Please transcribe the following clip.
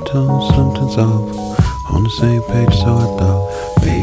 until something's off. On the same page, so I thought